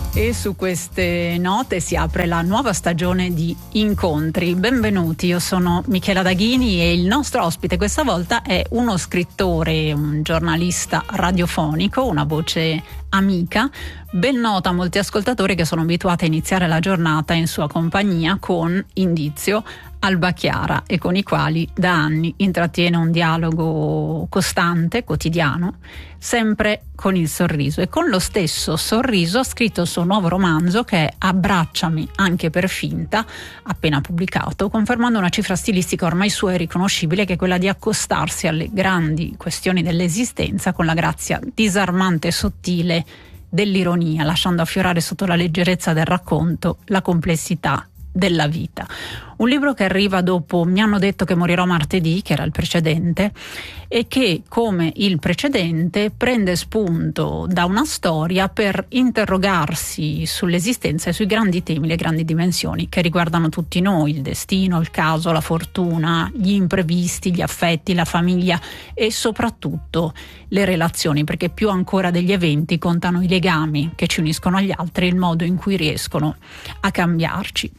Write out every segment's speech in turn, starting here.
E su queste note si apre la nuova stagione di Incontri. Benvenuti, io sono Michela Daghini e il nostro ospite questa volta è uno scrittore, un giornalista radiofonico, una voce amica, ben nota a molti ascoltatori che sono abituati a iniziare la giornata in sua compagnia con Indizio, Alba Chiara, e con i quali da anni intrattiene un dialogo costante, quotidiano, sempre con il sorriso. E con lo stesso sorriso ha scritto il suo nuovo romanzo, che è Abbracciami anche per finta, appena pubblicato, confermando una cifra stilistica ormai sua e riconoscibile, che è quella di accostarsi alle grandi questioni dell'esistenza con la grazia disarmante e sottile dell'ironia, lasciando affiorare sotto la leggerezza del racconto la complessità della vita. Un libro che arriva dopo Mi hanno detto che morirò martedì, che era il precedente, e che, come il precedente, prende spunto da una storia per interrogarsi sull'esistenza e sui grandi temi, le grandi dimensioni che riguardano tutti noi: il destino, il caso, la fortuna, gli imprevisti, gli affetti, la famiglia e soprattutto le relazioni, perché più ancora degli eventi contano i legami che ci uniscono agli altri e il modo in cui riescono a cambiarci.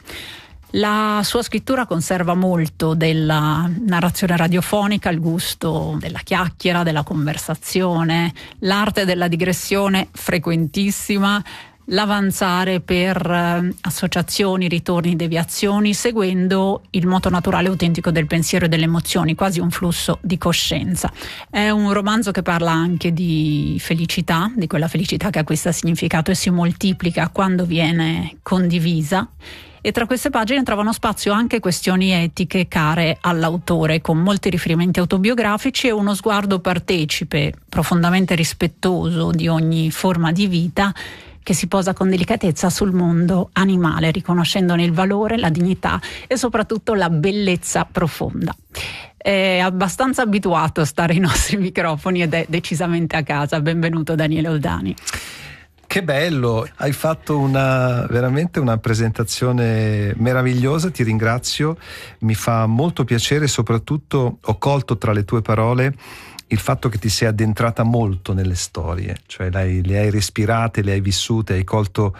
La sua scrittura conserva molto della narrazione radiofonica, il gusto della chiacchiera, della conversazione, l'arte della digressione frequentissima, l'avanzare per associazioni, ritorni, deviazioni, seguendo il moto naturale e autentico del pensiero e delle emozioni, quasi un flusso di coscienza. È un romanzo che parla anche di felicità, di quella felicità che acquista significato e si moltiplica quando viene condivisa. E tra queste pagine trovano spazio anche questioni etiche care all'autore, con molti riferimenti autobiografici e uno sguardo partecipe, profondamente rispettoso di ogni forma di vita, che si posa con delicatezza sul mondo animale, riconoscendone il valore, la dignità e soprattutto la bellezza profonda. È abbastanza abituato a stare ai nostri microfoni ed è decisamente a casa. Benvenuto Daniele Oldani. Che bello, hai fatto veramente una presentazione meravigliosa, ti ringrazio, mi fa molto piacere, soprattutto ho colto tra le tue parole il fatto che ti sei addentrata molto nelle storie, cioè le hai respirate, le hai vissute, hai colto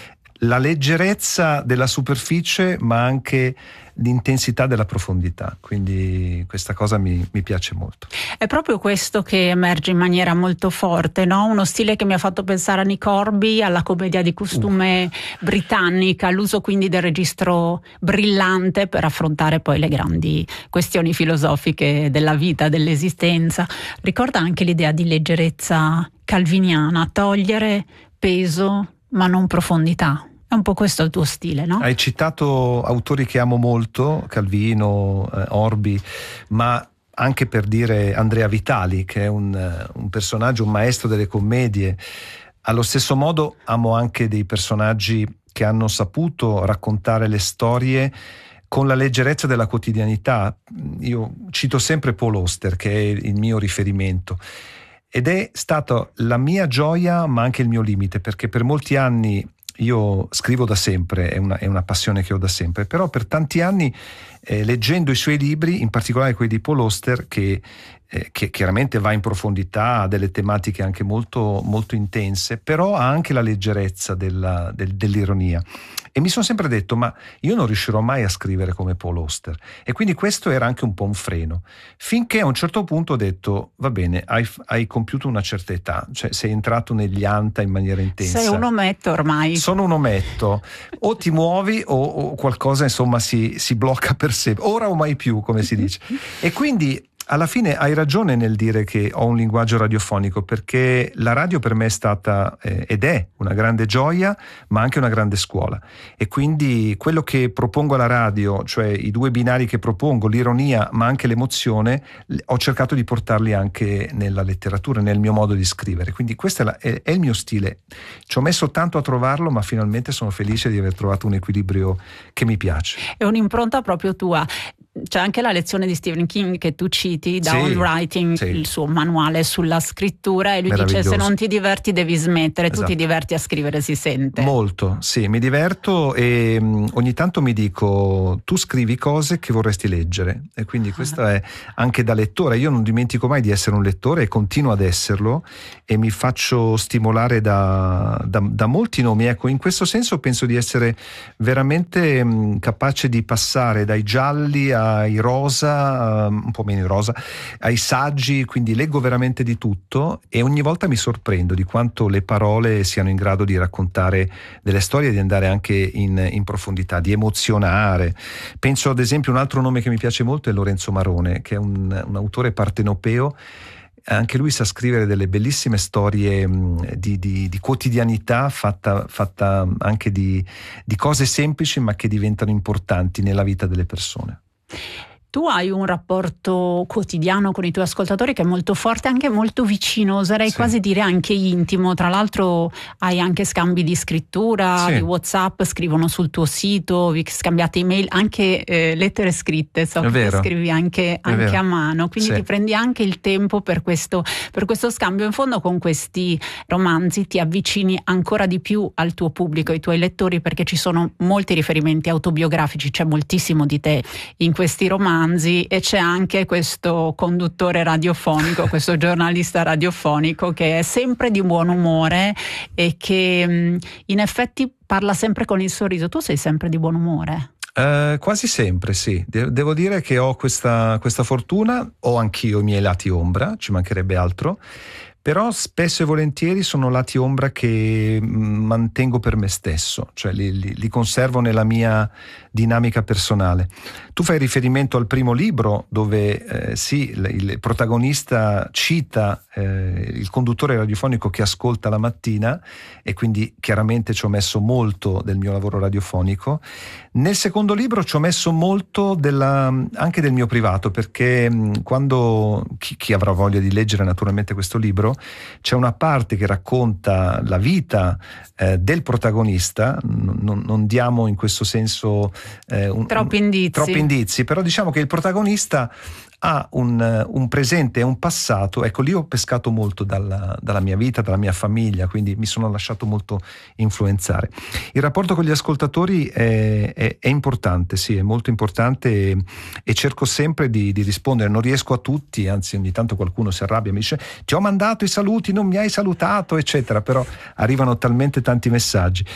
la leggerezza della superficie ma anche l'intensità della profondità, quindi questa cosa mi piace molto. È proprio questo che emerge in maniera molto forte, no? Uno stile che mi ha fatto pensare a Nick Hornby, alla commedia di costume britannica, l'uso quindi del registro brillante per affrontare poi le grandi questioni filosofiche della vita, dell'esistenza. Ricorda anche l'idea di leggerezza calviniana, togliere peso ma non profondità. È un po' questo il tuo stile, no? Hai citato autori che amo molto, Calvino, Hornby, ma anche per dire Andrea Vitali, che è un personaggio, un maestro delle commedie. Allo stesso modo amo anche dei personaggi che hanno saputo raccontare le storie con la leggerezza della quotidianità. Io cito sempre Paul Auster, che è il mio riferimento. Ed è stata la mia gioia ma anche il mio limite, perché per molti anni io scrivo da sempre, è una passione che ho da sempre, però per tanti anni leggendo i suoi libri, in particolare quelli di Paul Auster, che chiaramente va in profondità, ha delle tematiche anche molto, molto intense, però ha anche la leggerezza dell'ironia. E mi sono sempre detto, ma io non riuscirò mai a scrivere come Paul Auster. E quindi questo era anche un po' un freno. Finché a un certo punto ho detto, va bene, hai compiuto una certa età, cioè sei entrato negli anta in maniera intensa. Sei un ometto ormai. Sono un ometto. O ti muovi o qualcosa insomma si blocca per sempre. Ora o mai più, come si dice. E quindi alla fine hai ragione nel dire che ho un linguaggio radiofonico, perché la radio per me è stata ed è una grande gioia ma anche una grande scuola, e quindi quello che propongo alla radio, cioè i due binari che propongo, l'ironia ma anche l'emozione, ho cercato di portarli anche nella letteratura, nel mio modo di scrivere, quindi questo è il mio stile. Ci ho messo tanto a trovarlo, ma finalmente sono felice di aver trovato un equilibrio che mi piace. È un'impronta proprio tua. c'è anche la lezione di Stephen King che tu citi, Downwriting, il suo manuale sulla scrittura, e lui dice: se non ti diverti devi smettere. Tu ti diverti a scrivere, si sente. Molto, sì, mi diverto, e ogni tanto mi dico: tu scrivi cose che vorresti leggere, e quindi questo è anche da lettore. Io non dimentico mai di essere un lettore e continuo ad esserlo, e mi faccio stimolare da molti nomi. Ecco, in questo senso penso di essere veramente capace di passare dai gialli ai rosa, un po' meno rosa, ai saggi, quindi leggo veramente di tutto, e ogni volta mi sorprendo di quanto le parole siano in grado di raccontare delle storie, di andare anche in profondità, di emozionare. Penso ad esempio, un altro nome che mi piace molto è Lorenzo Marone, che è un autore partenopeo. Anche lui sa scrivere delle bellissime storie di quotidianità, fatta anche di cose semplici ma che diventano importanti nella vita delle persone. Tu hai un rapporto quotidiano con i tuoi ascoltatori che è molto forte, anche molto vicino, oserei quasi dire anche intimo. Tra l'altro hai anche scambi di scrittura, di WhatsApp, scrivono sul tuo sito, vi scambiate email, anche lettere scritte, so che scrivi anche a mano, quindi ti prendi anche il tempo per questo scambio. In fondo con questi romanzi ti avvicini ancora di più al tuo pubblico, ai tuoi lettori, perché ci sono molti riferimenti autobiografici, c'è moltissimo di te in questi romanzi. E c'è anche questo conduttore radiofonico, questo giornalista radiofonico che è sempre di buon umore e che in effetti parla sempre con il sorriso. Tu sei sempre di buon umore? Quasi sempre, sì. Devo dire che ho questa fortuna. Ho anch'io i miei lati ombra, ci mancherebbe altro, però spesso e volentieri sono lati ombra che mantengo per me stesso, cioè li conservo nella mia dinamica personale. Tu fai riferimento al primo libro dove il protagonista cita il conduttore radiofonico che ascolta la mattina, e quindi chiaramente ci ho messo molto del mio lavoro radiofonico. Nel secondo libro ci ho messo molto anche del mio privato, perché quando chi avrà voglia di leggere naturalmente questo libro, c'è una parte che racconta la vita del protagonista. Non diamo in questo senso troppi indizi, però diciamo che il protagonista ha un presente e un passato. Ecco, lì ho pescato molto dalla mia vita, dalla mia famiglia, quindi mi sono lasciato molto influenzare. Il rapporto con gli ascoltatori è importante, sì, è molto importante, e cerco sempre di rispondere. Non riesco a tutti, anzi ogni tanto qualcuno si arrabbia, mi dice: ti ho mandato i saluti, non mi hai salutato, eccetera, però arrivano talmente tanti messaggi.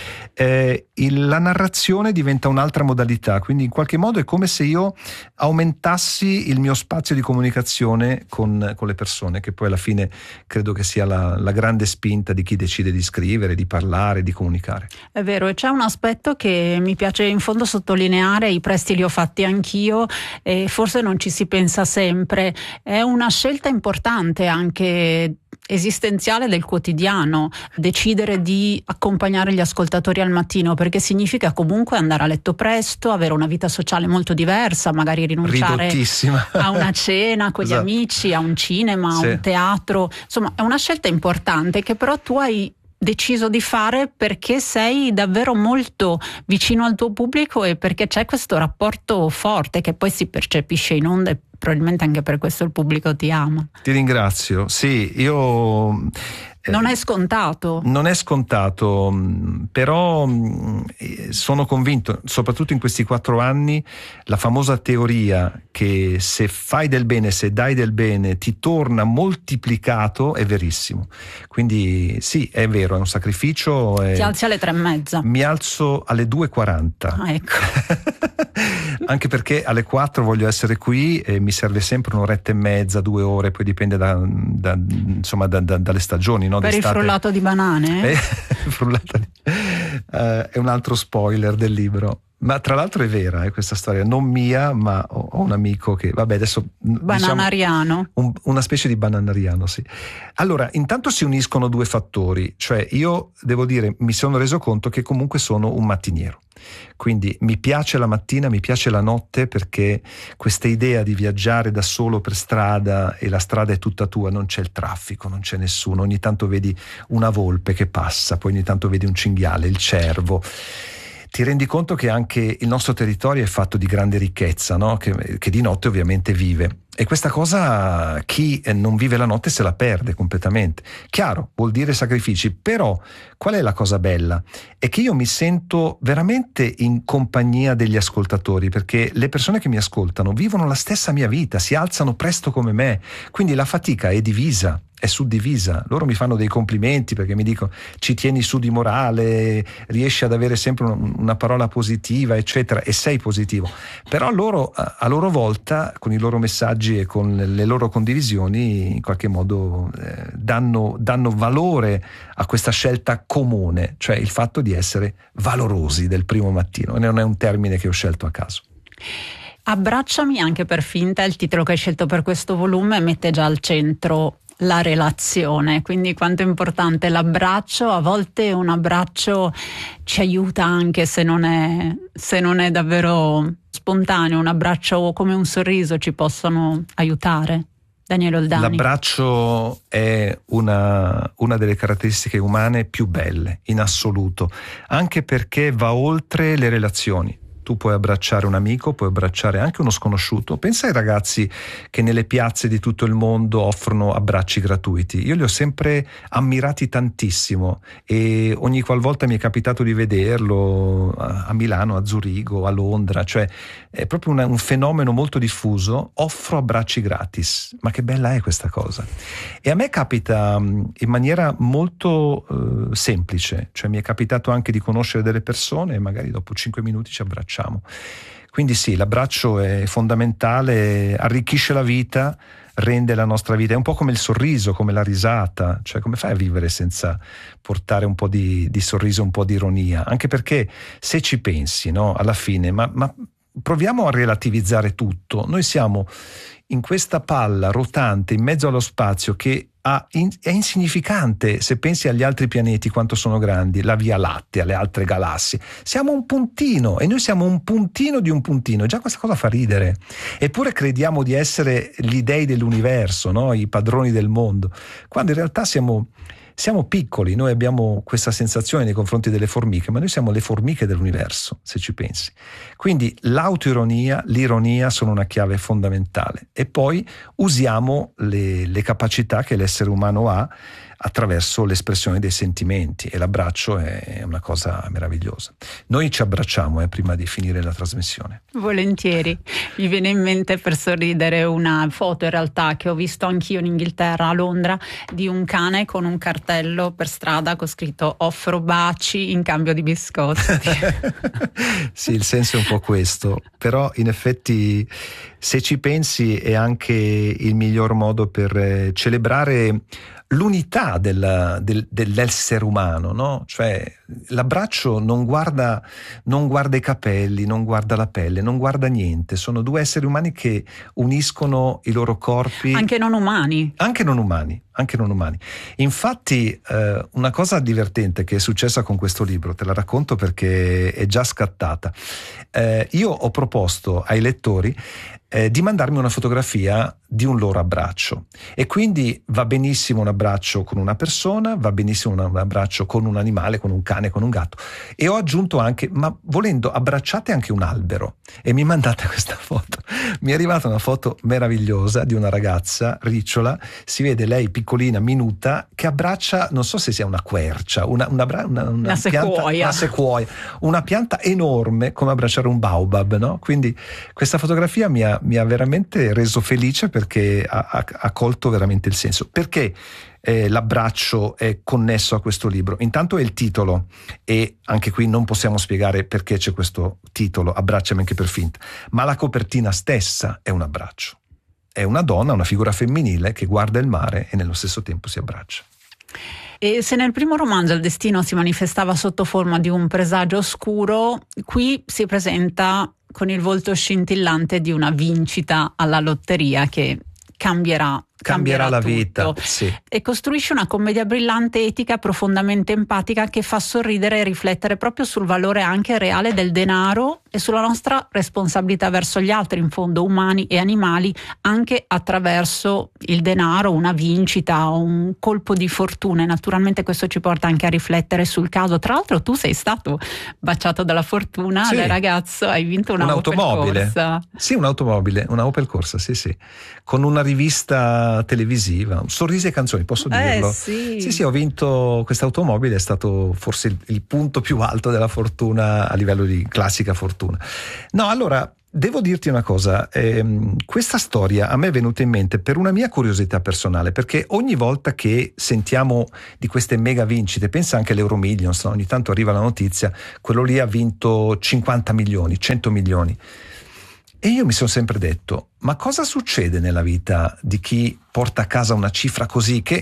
La narrazione diventa un'altra modalità, quindi in qualche modo è come se io aumentassi il mio spazio di comunicazione con le persone, che poi alla fine credo che sia la grande spinta di chi decide di scrivere, di parlare, di comunicare. È vero, e c'è un aspetto che mi piace in fondo sottolineare: i presti li ho fatti anch'io e forse non ci si pensa sempre. È una scelta importante anche esistenziale del quotidiano, decidere di accompagnare gli ascoltatori al mattino, perché significa comunque andare a letto presto, avere una vita sociale molto diversa, magari rinunciare a una cena con gli amici, a un cinema, a un teatro. Insomma, è una scelta importante che però tu hai deciso di fare perché sei davvero molto vicino al tuo pubblico e perché c'è questo rapporto forte che poi si percepisce in onda, e probabilmente anche per questo il pubblico ti ama. Ti ringrazio. Sì, io non è scontato. Non è scontato, però sono convinto, soprattutto in questi 4 anni, la famosa teoria che se fai del bene, se dai del bene, ti torna moltiplicato, è verissimo. Quindi sì, è vero, è un sacrificio. Ti alzi alle 3:30? Mi alzo alle 2:40. Ah, ecco. Anche perché alle 4 voglio essere qui e mi serve sempre un'oretta e mezza, 2 ore, poi dipende dalle stagioni, no? Per d'estate. Il frullato di banane? È un altro spoiler del libro. Ma tra l'altro è vera questa storia, non mia, ma ho un amico che, vabbè, adesso bananariano, diciamo, una specie di bananariano, sì. Allora, intanto si uniscono 2 fattori, cioè io devo dire, mi sono reso conto che comunque sono un mattiniero. Quindi mi piace la mattina, mi piace la notte, perché questa idea di viaggiare da solo per strada e la strada è tutta tua, non c'è il traffico, non c'è nessuno, ogni tanto vedi una volpe che passa, poi ogni tanto vedi un cinghiale, il cervo. ti rendi conto che anche il nostro territorio è fatto di grande ricchezza, no? Che di notte ovviamente vive. E questa cosa chi non vive la notte se la perde completamente. Chiaro, vuol dire sacrifici, però qual è la cosa bella? È che io mi sento veramente in compagnia degli ascoltatori, perché le persone che mi ascoltano vivono la stessa mia vita, si alzano presto come me, quindi la fatica è divisa. È suddivisa. Loro mi fanno dei complimenti perché mi dicono ci tieni su di morale, riesci ad avere sempre una parola positiva, eccetera, e sei positivo. Però loro a loro volta, con i loro messaggi e con le loro condivisioni, in qualche modo danno valore a questa scelta comune, cioè il fatto di essere valorosi del primo mattino. E non è un termine che ho scelto a caso. Abbracciami anche per finta, il titolo che hai scelto per questo volume mette già al centro la relazione, quindi quanto è importante l'abbraccio. A volte un abbraccio ci aiuta anche se non è davvero spontaneo, un abbraccio come un sorriso ci possono aiutare. Daniele Oldani. L'abbraccio è una delle caratteristiche umane più belle in assoluto, anche perché va oltre le relazioni. Tu puoi abbracciare un amico, puoi abbracciare anche uno sconosciuto. Pensa ai ragazzi che nelle piazze di tutto il mondo offrono abbracci gratuiti. Io li ho sempre ammirati tantissimo e ogni qualvolta mi è capitato di vederlo a Milano, a Zurigo, a Londra, cioè è proprio un fenomeno molto diffuso. Offro abbracci gratis. Ma che bella è questa cosa? E a me capita in maniera molto semplice, cioè mi è capitato anche di conoscere delle persone e magari dopo 5 minuti ci abbracciamo. Quindi sì, l'abbraccio è fondamentale, arricchisce la vita, rende la nostra vita, è un po' come il sorriso, come la risata, cioè come fai a vivere senza portare un po' di sorriso, un po' di ironia? Anche perché se ci pensi, no, alla fine, ma proviamo a relativizzare tutto. Noi siamo in questa palla rotante in mezzo allo spazio che è insignificante se pensi agli altri pianeti quanto sono grandi, la Via Lattea, le altre galassie. Siamo un puntino e noi siamo un puntino di un puntino. Già questa cosa fa ridere. Eppure crediamo di essere gli dei dell'universo, no? I padroni del mondo, quando in realtà siamo piccoli. Noi abbiamo questa sensazione nei confronti delle formiche, ma noi siamo le formiche dell'universo, se ci pensi. Quindi l'autoironia, l'ironia sono una chiave fondamentale e poi usiamo le capacità che l'essere umano ha attraverso l'espressione dei sentimenti, e l'abbraccio è una cosa meravigliosa. Noi ci abbracciamo prima di finire la trasmissione. Volentieri. Mi viene in mente per sorridere una foto in realtà che ho visto anch'io in Inghilterra, a Londra, di un cane con un cartello per strada con scritto offro baci in cambio di biscotti. Sì, il senso è un po' questo, però in effetti se ci pensi è anche il miglior modo per celebrare l'unità dell'essere umano, no? Cioè l'abbraccio non guarda i capelli, non guarda la pelle, non guarda niente. Sono due esseri umani che uniscono i loro corpi. Anche non umani. Infatti una cosa divertente che è successa con questo libro, te la racconto perché è già scattata. Io ho proposto ai lettori di mandarmi una fotografia di un loro abbraccio, e quindi va benissimo un abbraccio con una persona, va benissimo un abbraccio con un animale, con un cane, con un gatto, e ho aggiunto anche, ma volendo abbracciate anche un albero, e mi mandate questa foto. Mi è arrivata una foto meravigliosa di una ragazza ricciola, si vede lei piccolina, minuta, che abbraccia, non so se sia una quercia, una sequoia, una pianta enorme, come abbracciare un baobab, no? Quindi questa fotografia mi ha veramente reso felice, perché ha colto veramente il senso. Perché l'abbraccio è connesso a questo libro? Intanto è il titolo, e anche qui non possiamo spiegare perché c'è questo titolo, Abbracciami anche per finta, ma la copertina stessa è un abbraccio. È una donna, una figura femminile che guarda il mare e nello stesso tempo si abbraccia. E se nel primo romanzo il destino si manifestava sotto forma di un presagio oscuro, qui si presenta con il volto scintillante di una vincita alla lotteria che cambierà la tutto. vita, sì. E costruisce una commedia brillante, etica, profondamente empatica, che fa sorridere e riflettere proprio sul valore anche reale del denaro e sulla nostra responsabilità verso gli altri, in fondo umani e animali, anche attraverso il denaro, una vincita o un colpo di fortuna. E naturalmente questo ci porta anche a riflettere sul caso. Tra l'altro tu sei stato baciato dalla fortuna, sì, da ragazzo hai vinto un'automobile. Opel Corsa. Sì, un'automobile, una Opel Corsa, sì, con una rivista televisiva, Sorrisi e canzoni, posso dirlo? Sì, ho vinto questa automobile, è stato forse il punto più alto della fortuna a livello di classica fortuna. No, allora, devo dirti una cosa, questa storia a me è venuta in mente per una mia curiosità personale, perché ogni volta che sentiamo di queste mega vincite, pensa anche all'Euromillions, no? Ogni tanto arriva la notizia, quello lì ha vinto 50 milioni, 100 milioni. E io mi sono sempre detto, ma cosa succede nella vita di chi porta a casa una cifra così, che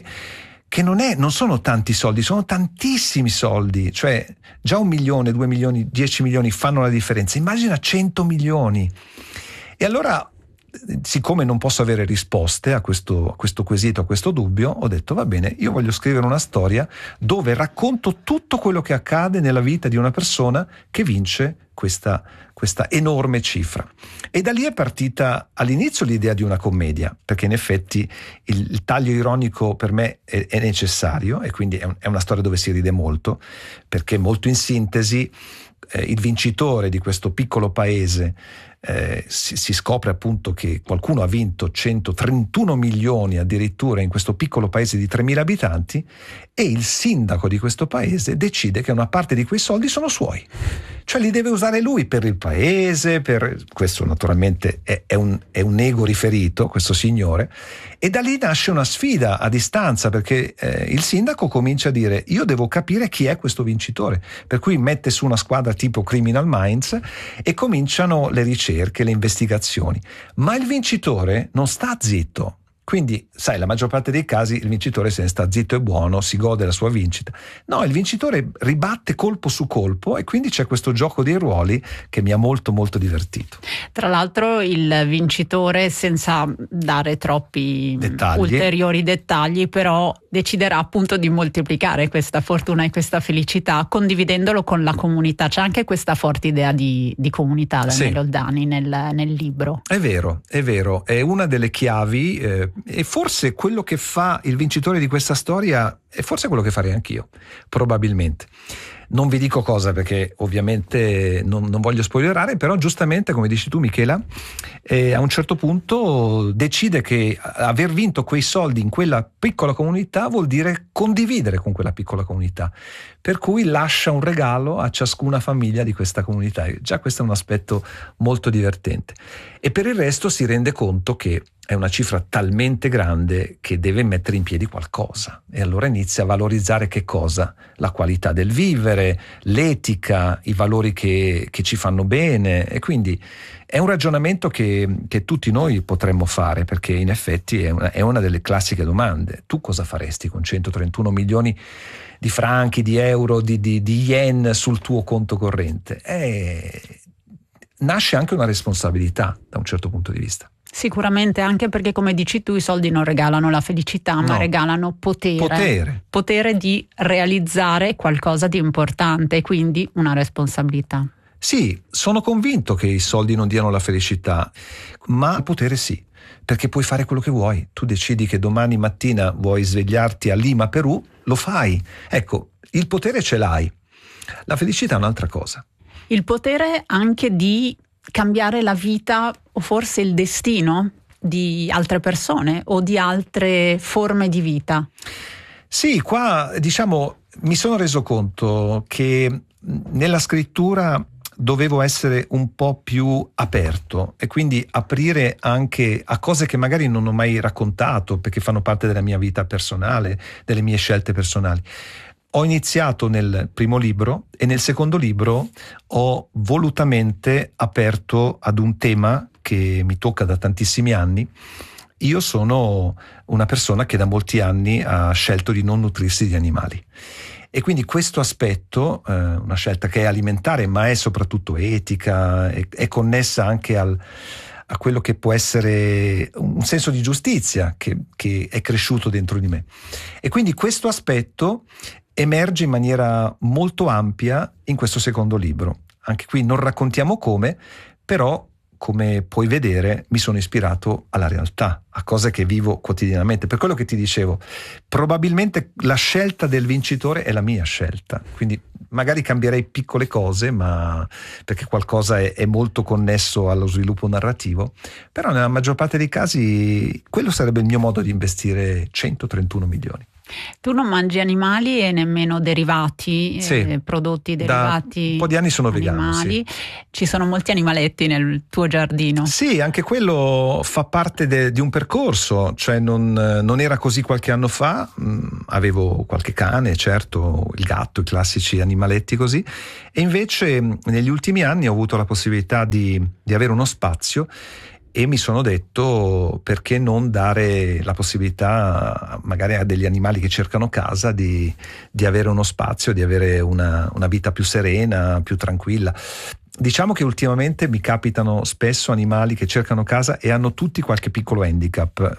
non sono tanti soldi, sono tantissimi soldi, cioè già 1 milione, 2 milioni, 10 milioni fanno la differenza, immagina 100 milioni. E allora, siccome non posso avere risposte a questo quesito, a questo dubbio, ho detto va bene, io voglio scrivere una storia dove racconto tutto quello che accade nella vita di una persona che vince questa enorme cifra. E da lì è partita all'inizio l'idea di una commedia, perché in effetti il taglio ironico per me è necessario, e quindi è una storia dove si ride molto, perché molto in sintesi il vincitore di questo piccolo paese si scopre appunto che qualcuno ha vinto 131 milioni addirittura in questo piccolo paese di 3.000 abitanti, e il sindaco di questo paese decide che una parte di quei soldi sono suoi, cioè li deve usare lui per il paese, questo naturalmente è un ego riferito, questo signore, e da lì nasce una sfida a distanza, perché il sindaco comincia a dire io devo capire chi è questo vincitore, per cui mette su una squadra tipo Criminal Minds e cominciano le ricerche, le investigazioni, ma il vincitore non sta zitto. Quindi, sai, la maggior parte dei casi il vincitore se ne sta zitto e buono, si gode la sua vincita. No, il vincitore ribatte colpo su colpo, e quindi c'è questo gioco dei ruoli che mi ha molto molto divertito. Tra l'altro il vincitore, senza dare troppi ulteriori dettagli, però deciderà appunto di moltiplicare questa fortuna e questa felicità condividendolo con la comunità. C'è anche questa forte idea di comunità, Daniele Oldani, nel libro. È vero, è una delle chiavi, e forse quello che fa il vincitore di questa storia è forse quello che farei anch'io, probabilmente. Non vi dico cosa, perché ovviamente non voglio spoilerare, però giustamente, come dici tu Michela, a un certo punto decide che aver vinto quei soldi in quella piccola comunità vuol dire condividere con quella piccola comunità, per cui lascia un regalo a ciascuna famiglia di questa comunità. E già questo è un aspetto molto divertente, e per il resto si rende conto che è una cifra talmente grande che deve mettere in piedi qualcosa, e allora inizia a valorizzare che cosa? La qualità del vivere, l'etica, i valori che ci fanno bene. E quindi è un ragionamento che tutti noi potremmo fare, perché in effetti è una delle classiche domande. Tu cosa faresti con 131 milioni di franchi, di euro, di yen sul tuo conto corrente? Nasce anche una responsabilità da un certo punto di vista. Sicuramente, anche perché, come dici tu, i soldi non regalano la felicità, ma regalano potere di realizzare qualcosa di importante, e quindi una responsabilità. Sì, sono convinto che i soldi non diano la felicità, ma il potere sì, perché puoi fare quello che vuoi. Tu decidi che domani mattina vuoi svegliarti a Lima, Perù, lo fai. Ecco, il potere ce l'hai. La felicità è un'altra cosa. Il potere anche di cambiare la vita, o forse il destino di altre persone o di altre forme di vita. Sì, qua mi sono reso conto che nella scrittura dovevo essere un po' più aperto, e quindi aprire anche a cose che magari non ho mai raccontato, perché fanno parte della mia vita personale, delle mie scelte personali. Ho iniziato nel primo libro, e nel secondo libro ho volutamente aperto ad un tema che mi tocca da tantissimi anni. Io sono una persona che da molti anni ha scelto di non nutrirsi di animali, e quindi questo aspetto, una scelta che è alimentare ma è soprattutto etica, è connessa anche a quello che può essere un senso di giustizia che è cresciuto dentro di me, e quindi questo aspetto emerge in maniera molto ampia in questo secondo libro. Anche qui non raccontiamo come, però come puoi vedere mi sono ispirato alla realtà, a cose che vivo quotidianamente. Per quello che ti dicevo, probabilmente la scelta del vincitore è la mia scelta, quindi magari cambierei piccole cose, ma perché qualcosa è molto connesso allo sviluppo narrativo, però nella maggior parte dei casi quello sarebbe il mio modo di investire 131 milioni. Tu non mangi animali e nemmeno derivati, Sì, prodotti derivati. Da un po' di anni sono vegano, animali. sì. Ci sono molti animaletti nel tuo giardino. Sì, anche quello fa parte di un percorso, cioè non era così qualche anno fa, avevo qualche cane, certo, il gatto, i classici animaletti così, e invece negli ultimi anni ho avuto la possibilità di avere uno spazio e mi sono detto perché non dare la possibilità magari a degli animali che cercano casa di avere uno spazio, di avere una vita più serena, più tranquilla. Diciamo che ultimamente mi capitano spesso animali che cercano casa e hanno tutti qualche piccolo handicap,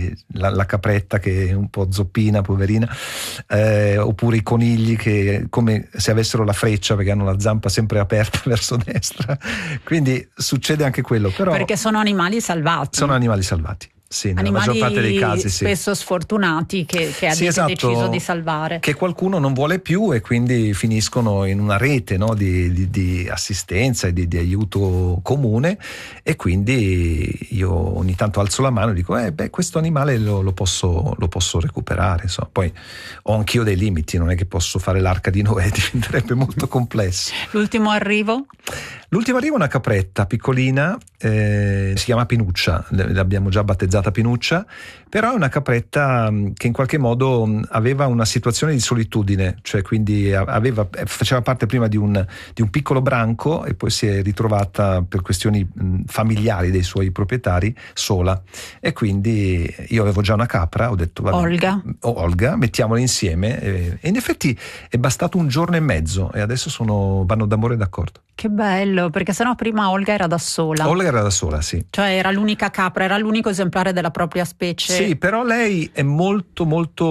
la capretta che è un po' zoppina, poverina, oppure i conigli che come se avessero la freccia perché hanno la zampa sempre aperta verso destra, quindi succede anche quello. Però perché sono animali salvati. Sono animali salvati. Sì, nella maggior parte dei casi sì. Spesso sfortunati che sì, avete esatto, deciso di salvare. Che qualcuno non vuole più e quindi finiscono in una rete, no, di assistenza e di aiuto comune, e quindi io ogni tanto alzo la mano e dico questo animale lo posso recuperare. Insomma. Poi ho anch'io dei limiti, non è che posso fare l'arca di Noè, diventerebbe molto complesso. L'ultimo arrivo? L'ultimo arrivo è una capretta piccolina, si chiama Pinuccia, l'abbiamo già battezzata Pinuccia, però è una capretta che in qualche modo aveva una situazione di solitudine, cioè quindi faceva parte prima di un piccolo branco e poi si è ritrovata per questioni familiari dei suoi proprietari sola, e quindi io avevo già una capra, ho detto vabbè, Olga, mettiamola insieme, e in effetti è bastato un giorno e mezzo e adesso vanno d'amore e d'accordo. Che bello, perché sennò prima Olga era da sola. Olga era da sola, sì. Cioè era l'unica capra, era l'unico esemplare della propria specie. Sì, però lei è molto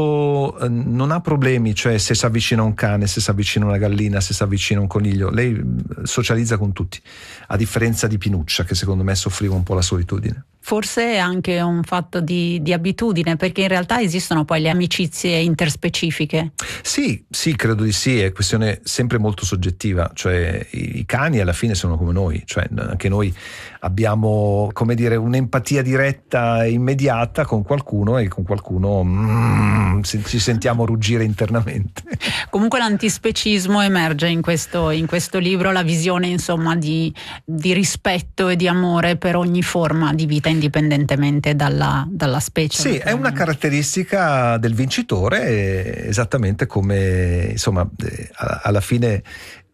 non ha problemi, cioè se si avvicina a un cane, se si avvicina a una gallina, se si avvicina a un coniglio, lei socializza con tutti, a differenza di Pinuccia che secondo me soffriva un po' la solitudine. Forse è anche un fatto di abitudine, perché in realtà esistono poi le amicizie interspecifiche. Sì, credo di sì, è questione sempre molto soggettiva, cioè i cani alla fine sono come noi, cioè anche noi abbiamo, come dire, un'empatia diretta e immediata con qualcuno e con qualcuno ci sentiamo ruggire internamente. Comunque l'antispecismo emerge in questo libro, la visione insomma di rispetto e di amore per ogni forma di vita indipendentemente dalla specie. Sì, è una caratteristica del vincitore, esattamente come insomma alla fine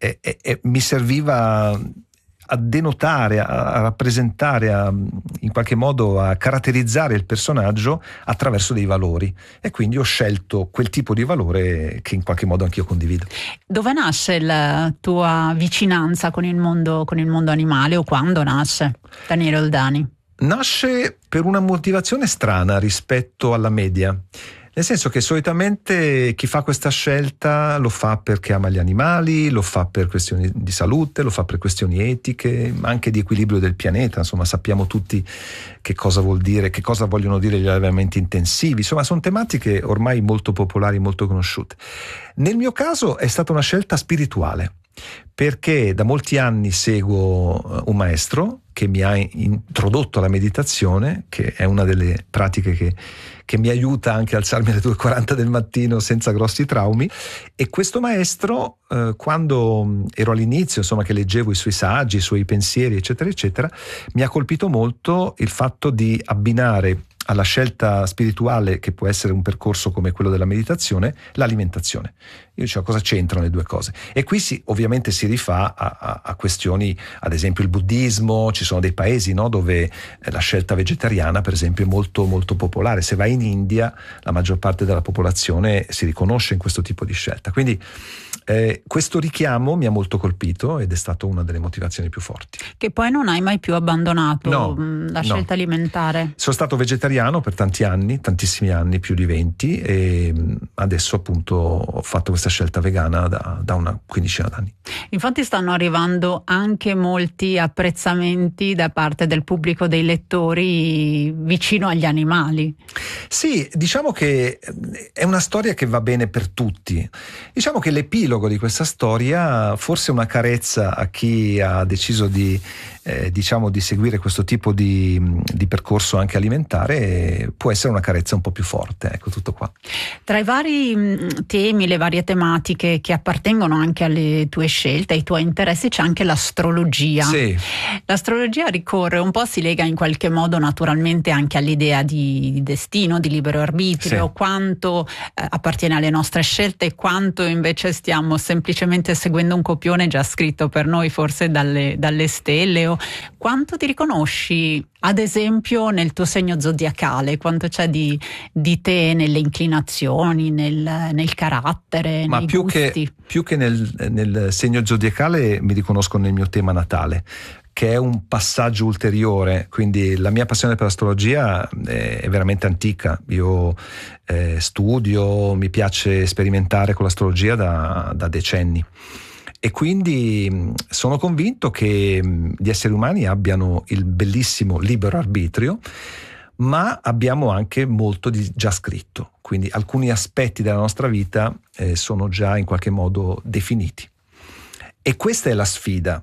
mi serviva a denotare, a rappresentare, in qualche modo a caratterizzare il personaggio attraverso dei valori, e quindi ho scelto quel tipo di valore che in qualche modo anch'io condivido. Dove nasce la tua vicinanza con il mondo animale, o quando nasce, Daniele Oldani? Nasce per una motivazione strana rispetto alla media. Nel senso che solitamente chi fa questa scelta lo fa perché ama gli animali, lo fa per questioni di salute, lo fa per questioni etiche, ma anche di equilibrio del pianeta. Insomma, sappiamo tutti che cosa vuol dire, che cosa vogliono dire gli allevamenti intensivi. Insomma, sono tematiche ormai molto popolari, molto conosciute. Nel mio caso è stata una scelta spirituale, perché da molti anni seguo un maestro che mi ha introdotto alla meditazione, che è una delle pratiche che mi aiuta anche a alzarmi alle 2:40 del mattino senza grossi traumi, e questo maestro quando ero all'inizio, insomma, che leggevo i suoi saggi, i suoi pensieri eccetera eccetera, mi ha colpito molto il fatto di abbinare alla scelta spirituale, che può essere un percorso come quello della meditazione, l'alimentazione. Io dicevo, cosa c'entrano le due cose? E qui ovviamente si rifà a questioni, ad esempio il buddismo. Ci sono dei paesi, no, dove la scelta vegetariana per esempio è molto molto popolare. Se vai in India la maggior parte della popolazione si riconosce in questo tipo di scelta, quindi questo richiamo mi ha molto colpito ed è stato una delle motivazioni più forti. Che poi non hai mai più abbandonato la scelta no. alimentare? Sono stato vegetariano per tanti anni, tantissimi anni, più di 20, e adesso appunto ho fatto questa questa scelta vegana da una quindicina d'anni. Infatti stanno arrivando anche molti apprezzamenti da parte del pubblico, dei lettori, vicino agli animali. Sì, diciamo che è una storia che va bene per tutti. Diciamo che l'epilogo di questa storia forse è una carezza a chi ha deciso di seguire questo tipo di percorso anche alimentare, può essere una carezza un po' più forte, ecco, tutto qua. Tra i vari temi, le varie tematiche che appartengono anche alle tue scelte, ai tuoi interessi, c'è anche l'astrologia. Sì. L'astrologia ricorre un po', si lega in qualche modo naturalmente anche all'idea di destino, di libero arbitrio, sì. Quanto appartiene alle nostre scelte e quanto invece stiamo semplicemente seguendo un copione già scritto per noi, forse dalle stelle. O quanto ti riconosci, ad esempio, nel tuo segno zodiacale? Quanto c'è di te nelle inclinazioni, nel carattere, ma nei più gusti? Più che nel segno zodiacale mi riconosco nel mio tema natale, che è un passaggio ulteriore. Quindi la mia passione per l'astrologia è veramente antica. Io studio, mi piace sperimentare con l'astrologia da decenni. E quindi sono convinto che gli esseri umani abbiano il bellissimo libero arbitrio, ma abbiamo anche molto di già scritto. Quindi alcuni aspetti della nostra vita sono già in qualche modo definiti. E questa è la sfida.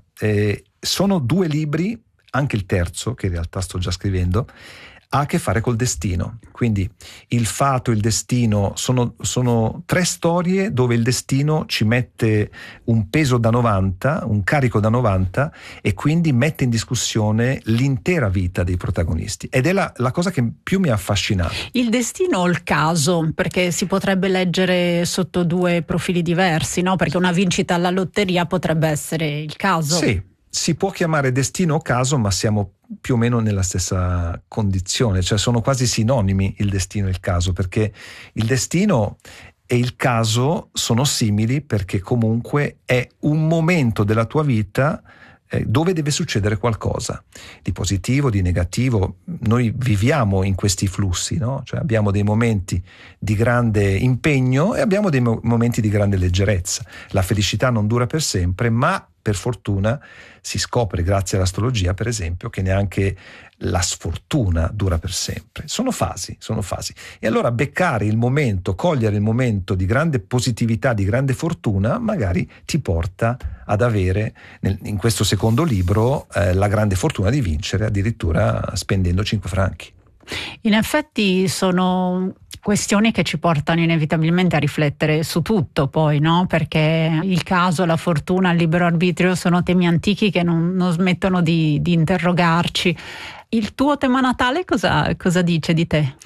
Sono 2 libri, anche il terzo, che in realtà sto già scrivendo, ha a che fare col destino. Quindi il fato, il destino sono 3 storie dove il destino ci mette un peso da 90, un carico da 90, e quindi mette in discussione l'intera vita dei protagonisti. Ed è la cosa che più mi ha affascinato. Il destino o il caso? Perché si potrebbe leggere sotto 2 profili diversi, no? Perché una vincita alla lotteria potrebbe essere il caso. Sì. Si può chiamare destino o caso, ma siamo più o meno nella stessa condizione, cioè sono quasi sinonimi il destino e il caso, perché il destino e il caso sono simili perché comunque è un momento della tua vita dove deve succedere qualcosa di positivo, di negativo. Noi viviamo in questi flussi, no? Cioè abbiamo dei momenti di grande impegno e abbiamo dei momenti di grande leggerezza. La felicità non dura per sempre, ma per fortuna si scopre, grazie all'astrologia per esempio, che neanche la sfortuna dura per sempre. Sono fasi. E allora beccare il momento, cogliere il momento di grande positività, di grande fortuna, magari ti porta ad avere, in questo secondo libro, la grande fortuna di vincere, addirittura spendendo 5 franchi. In effetti sono questioni che ci portano inevitabilmente a riflettere su tutto, poi, no? Perché il caso, la fortuna, il libero arbitrio sono temi antichi che non smettono di interrogarci. Il tuo tema natale cosa dice di te?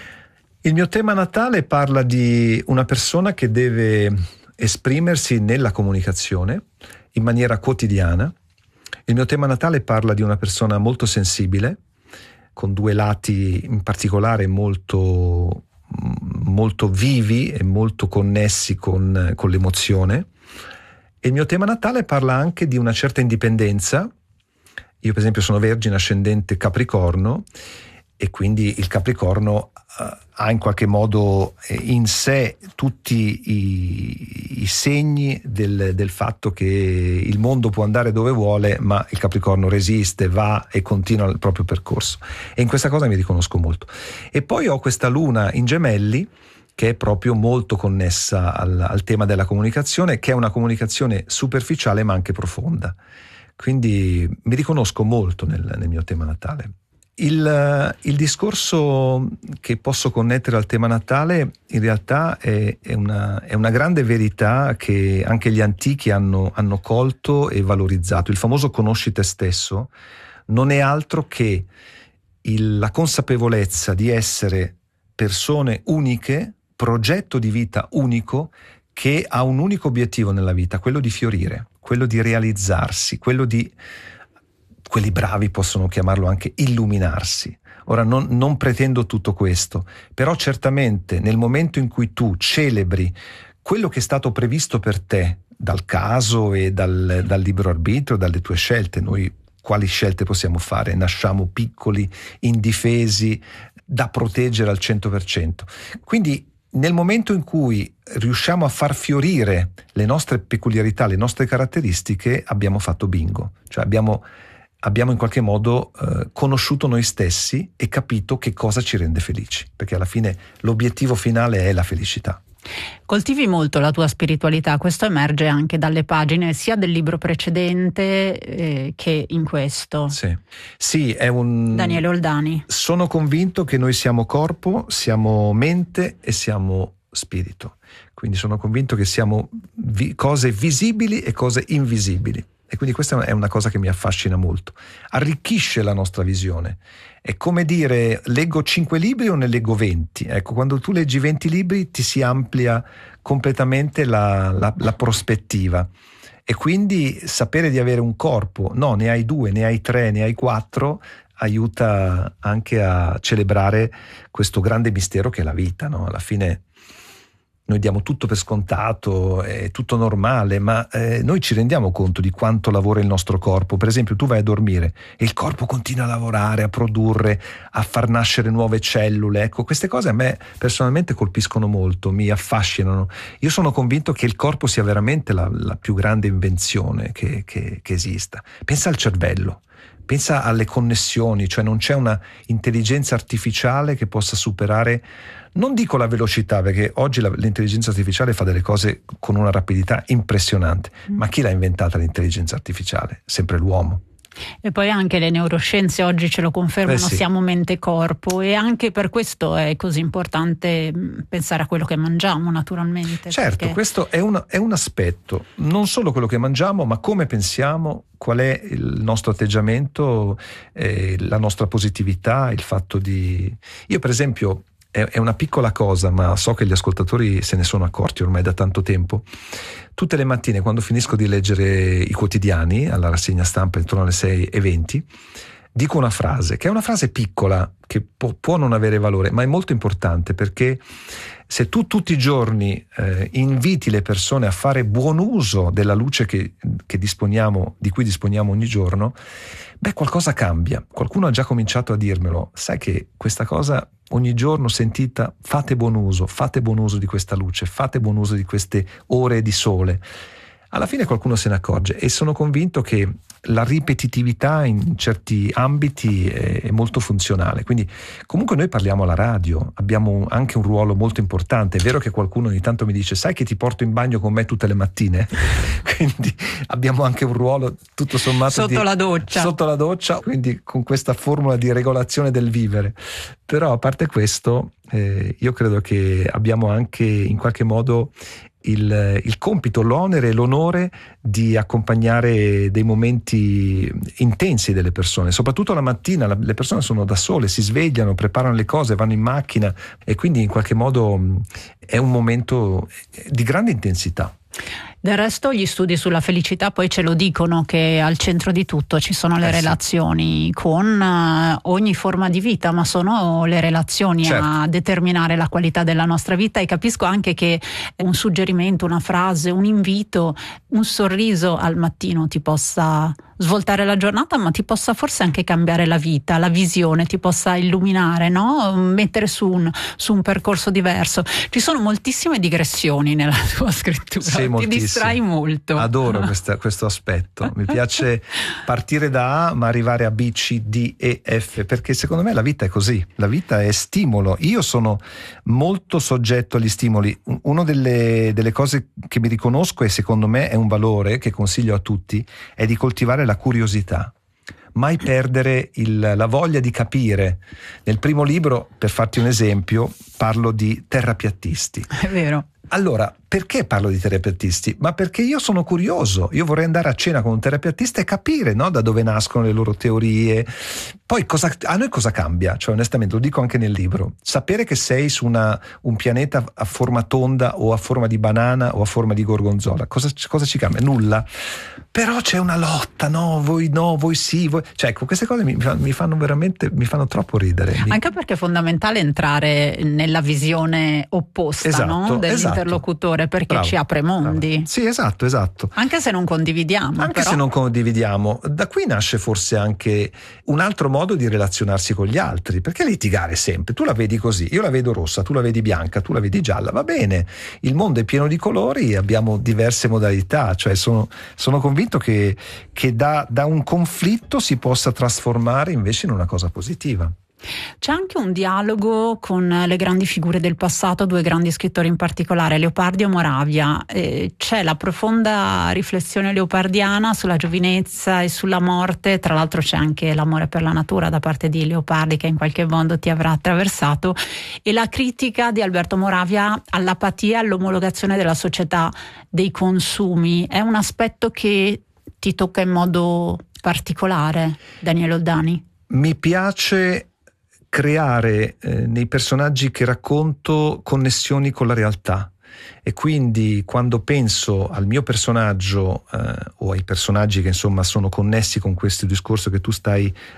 Il mio tema natale parla di una persona che deve esprimersi nella comunicazione in maniera quotidiana. Il mio tema natale parla di una persona molto sensibile, con 2 lati in particolare molto vivi e molto connessi con l'emozione. E il mio tema natale parla anche di una certa indipendenza. Io per esempio sono Vergine ascendente Capricorno, e quindi il Capricorno ha in qualche modo in sé tutti i segni del fatto che il mondo può andare dove vuole, ma il Capricorno resiste, va e continua il proprio percorso, e in questa cosa mi riconosco molto. E poi ho questa luna in Gemelli, che è proprio molto connessa al tema della comunicazione, che è una comunicazione superficiale ma anche profonda. Quindi mi riconosco molto nel mio tema natale. Il discorso che posso connettere al tema natale in realtà è una grande verità che anche gli antichi hanno colto e valorizzato. Il famoso conosci te stesso non è altro che la consapevolezza di essere persone uniche, progetto di vita unico, che ha un unico obiettivo nella vita, quello di fiorire, quello di realizzarsi, quelli bravi possono chiamarlo anche illuminarsi. Ora non pretendo tutto questo, però certamente nel momento in cui tu celebri quello che è stato previsto per te dal caso e dal libero arbitrio, dalle tue scelte, noi quali scelte possiamo fare? Nasciamo piccoli, indifesi, da proteggere al 100%. Quindi nel momento in cui riusciamo a far fiorire le nostre peculiarità, le nostre caratteristiche, abbiamo fatto bingo. Cioè abbiamo in qualche modo conosciuto noi stessi e capito che cosa ci rende felici, perché alla fine l'obiettivo finale è la felicità. Coltivi molto la tua spiritualità, questo emerge anche dalle pagine sia del libro precedente che in questo. Sì, è un... Daniele Oldani. Sono convinto che noi siamo corpo, siamo mente e siamo spirito, quindi sono convinto che siamo cose visibili e cose invisibili. E quindi questa è una cosa che mi affascina molto, arricchisce la nostra visione. È come dire, leggo 5 libri o ne leggo 20? Ecco, quando tu leggi 20 libri ti si amplia completamente la prospettiva, e quindi sapere di avere un corpo, no, ne hai 2, ne hai 3, ne hai 4, aiuta anche a celebrare questo grande mistero che è la vita, no? Alla fine noi diamo tutto per scontato, è tutto normale, ma noi ci rendiamo conto di quanto lavora il nostro corpo. Per esempio, tu vai a dormire e il corpo continua a lavorare, a produrre, a far nascere nuove cellule. Ecco, queste cose a me personalmente colpiscono molto, mi affascinano. Io sono convinto che il corpo sia veramente la più grande invenzione che esista. Pensa al cervello. Pensa alle connessioni, cioè non c'è una intelligenza artificiale che possa superare, non dico la velocità, perché oggi l'intelligenza artificiale fa delle cose con una rapidità impressionante, ma chi l'ha inventata l'intelligenza artificiale? Sempre l'uomo. E poi anche le neuroscienze oggi ce lo confermano, sì. Siamo mente-corpo, e anche per questo è così importante pensare a quello che mangiamo, naturalmente. Certo, perché... questo è un aspetto, non solo quello che mangiamo, ma come pensiamo, qual è il nostro atteggiamento, la nostra positività, il fatto di... Io per esempio, è una piccola cosa, ma so che gli ascoltatori se ne sono accorti ormai da tanto tempo. Tutte le mattine, quando finisco di leggere i quotidiani alla rassegna stampa intorno alle 6:20, dico una frase, che è una frase piccola, che può non avere valore, ma è molto importante, perché se tu tutti i giorni inviti le persone a fare buon uso della luce che disponiamo, di cui disponiamo ogni giorno, qualcosa cambia. Qualcuno ha già cominciato a dirmelo: sai che questa cosa ogni giorno sentita, fate buon uso di questa luce, fate buon uso di queste ore di sole. Alla fine qualcuno se ne accorge, e sono convinto che la ripetitività in certi ambiti è molto funzionale. Quindi comunque noi parliamo alla radio, abbiamo anche un ruolo molto importante. È vero che qualcuno ogni tanto mi dice: sai che ti porto in bagno con me tutte le mattine? Quindi abbiamo anche un ruolo tutto sommato sotto la doccia, quindi con questa formula di regolazione del vivere. Però a parte questo, io credo che abbiamo anche in qualche modo il compito, l'onere e l'onore di accompagnare dei momenti intensi delle persone, soprattutto la mattina. Le persone sono da sole, si svegliano, preparano le cose, vanno in macchina, e quindi in qualche modo è un momento di grande intensità. Del resto gli studi sulla felicità poi ce lo dicono, che al centro di tutto ci sono le relazioni con ogni forma di vita, ma sono le relazioni a determinare la qualità della nostra vita. E capisco anche che un suggerimento, una frase, un invito, un sorriso al mattino ti possa svoltare la giornata, ma ti possa forse anche cambiare la vita, la visione, ti possa illuminare, no? Mettere su un percorso diverso. Ci sono moltissime digressioni nella tua scrittura, ti distrai molto. Adoro questo aspetto, mi piace partire da A ma arrivare a B, C, D, E, F, perché secondo me la vita è così, la vita è stimolo. Io sono molto soggetto agli stimoli. Una delle cose che mi riconosco, e secondo me è un valore che consiglio a tutti, è di coltivare la curiosità. Mai perdere la voglia di capire. Nel primo libro, per farti un esempio, parlo di terrapiattisti. È vero. Allora, perché parlo di terapeutisti? Ma perché io sono curioso, io vorrei andare a cena con un terapeutista e capire, no, da dove nascono le loro teorie. Poi a noi cosa cambia? Cioè, onestamente, lo dico anche nel libro, sapere che sei su un pianeta a forma tonda o a forma di banana o a forma di gorgonzola, cosa ci cambia? Nulla. Però c'è una lotta, voi sì, voi... Cioè, ecco, queste cose mi fanno troppo ridere. Anche perché è fondamentale entrare nella visione opposta, esatto, no? Dell'interlocutore. interlocutore, perché ci apre mondi. Bravo. Sì, esatto. Anche se non condividiamo. Se non condividiamo, da qui nasce forse anche un altro modo di relazionarsi con gli altri, perché litigare sempre, tu la vedi così, io la vedo rossa, tu la vedi bianca, tu la vedi gialla, va bene, il mondo è pieno di colori, abbiamo diverse modalità, cioè sono convinto che da un conflitto si possa trasformare invece in una cosa positiva. C'è anche un dialogo con le grandi figure del passato, due grandi scrittori in particolare, Leopardi e Moravia. C'è la profonda riflessione leopardiana sulla giovinezza e sulla morte, tra l'altro c'è anche l'amore per la natura da parte di Leopardi, che in qualche modo ti avrà attraversato, e la critica di Alberto Moravia all'apatia, all'omologazione della società dei consumi. È un aspetto che ti tocca in modo particolare, Daniele Oldani? Mi piace creare nei personaggi che racconto connessioni con la realtà, e quindi quando penso al mio personaggio o ai personaggi che insomma sono connessi con questo discorso che tu stai